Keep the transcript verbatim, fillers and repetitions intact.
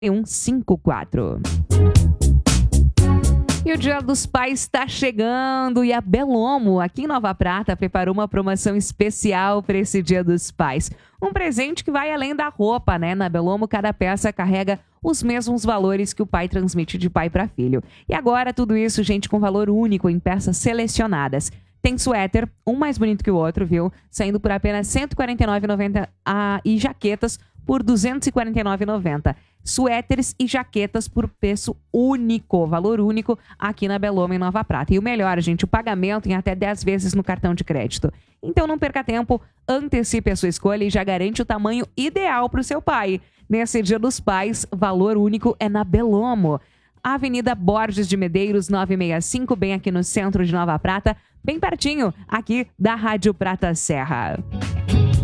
um cinco quatro. E o Dia dos Pais está chegando e a Bellomo, aqui em Nova Prata, preparou uma promoção especial para esse Dia dos Pais. Um presente que vai além da roupa, né? Na Bellomo, cada peça carrega os mesmos valores que o pai transmite de pai para filho. E agora tudo isso, gente, com valor único em peças selecionadas. Tem suéter, um mais bonito que o outro, viu? Saindo por apenas cento e quarenta e nove reais e noventa centavos ah, e jaquetas por duzentos e quarenta e nove reais e noventa centavos. Suéteres e jaquetas por preço único, valor único aqui na Bellomo em Nova Prata. E o melhor, gente, o pagamento em até dez vezes no cartão de crédito. Então não perca tempo, antecipe a sua escolha e já garante o tamanho ideal para o seu pai. Nesse Dia dos Pais, valor único é na Bellomo. Avenida Borges de Medeiros, novecentos e sessenta e cinco, bem aqui no centro de Nova Prata, bem pertinho aqui da Rádio Prata Serra.